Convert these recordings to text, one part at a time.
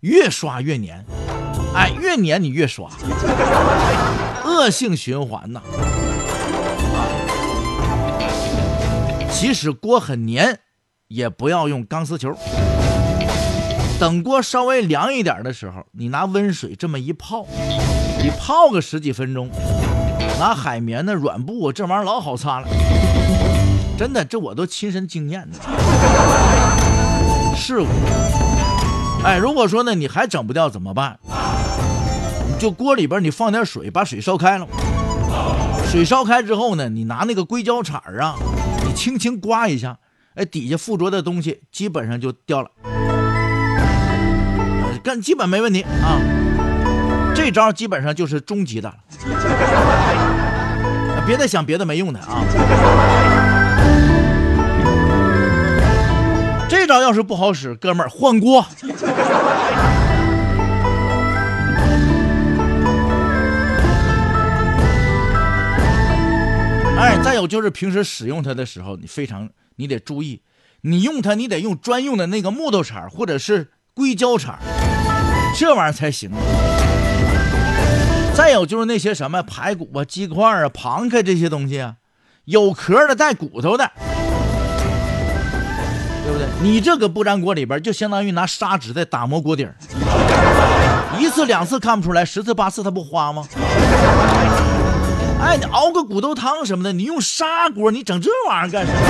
越刷越黏，哎，越黏你越刷，恶性循环呐。即使锅很黏，也不要用钢丝球。等锅稍微凉一点的时候，你拿温水这么一泡，你泡个10几分钟，拿海绵的软布，这玩意儿老好擦了。真的，这我都亲身经验的。试过。哎，如果说呢你还整不掉怎么办？你就锅里边你放点水，把水烧开了。水烧开之后呢，你拿那个硅胶铲啊，你轻轻刮一下，哎，底下附着的东西基本上就掉了，基本没问题啊。这招基本上就是终极的了，别再想别的没用的啊。这招要是不好使，哥们儿换锅。哎，再有就是平时使用它的时候，你得注意，你用它你得用专用的那个木头铲或者是硅胶铲，这玩意儿才行。再有就是那些什么排骨啊、鸡块啊、螃蟹这些东西啊，有壳的带骨头的，对不对？你这个不粘锅里边就相当于拿砂纸在打磨锅底儿，1次2次看不出来，10次8次它不花吗？哎，你熬个骨头汤什么的，你用砂锅，你整这玩意儿干什么？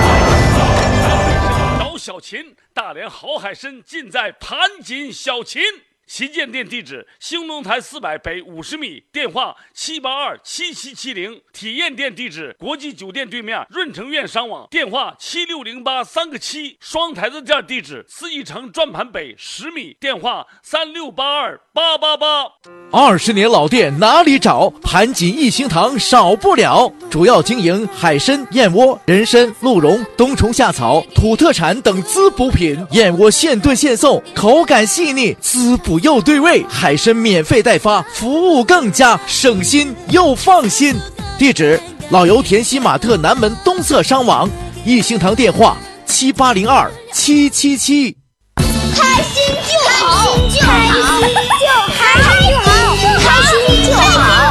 找小秦，大连好海参尽在盘锦小秦。旗舰店地址：兴隆台400北50米，电话7827770。体验店地址：国际酒店对面润城苑商网，电话7608-3个7。双台子店地址：四义城转盘北10米，电话3682-888。 20年老店哪里找？盘锦一星堂少不了。主要经营海参、燕窝、人参、鹿茸、冬虫夏草、土特产等滋补品。燕窝现炖现送，口感细腻，滋补又对味。海参免费代发，服务更加省心又放心。地址：老油田西玛特南门东侧商网。一星堂电话7802-777。 开心就好，开心就好。